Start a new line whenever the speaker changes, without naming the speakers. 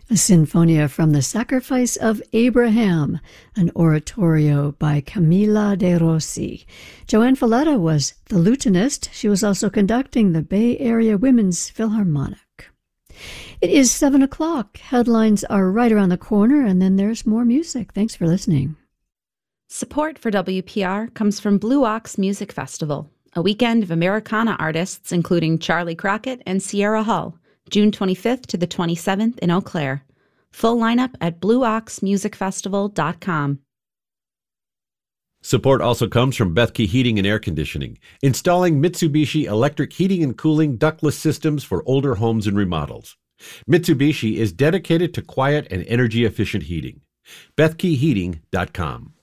A Sinfonia from the Sacrifice of Abraham, an oratorio by Camilla De Rossi. Joanne Falletta was the lutenist. She was also conducting the Bay Area Women's Philharmonic. It is 7 o'clock. Headlines are right around the corner, and then there's more music. Thanks for listening.
Support for WPR comes from Blue Ox Music Festival, a weekend of Americana artists including Charlie Crockett and Sierra Hull, June 25th to the 27th in Eau Claire. Full lineup at blueoxmusicfestival.com.
Support also comes from Bethke Heating and Air Conditioning, installing Mitsubishi electric heating and cooling ductless systems for older homes and remodels. Mitsubishi is dedicated to quiet and energy-efficient heating. BethkeHeating.com.